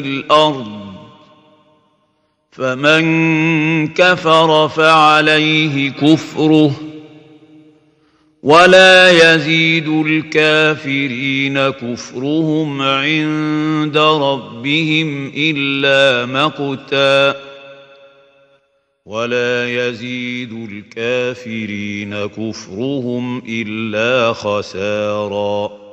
الأرض فمن كفر فعليه كفره ولا يزيد الكافرين كفرهم عند ربهم إلا مقتا ولا يزيد الكافرين كفرهم إلا خسارا.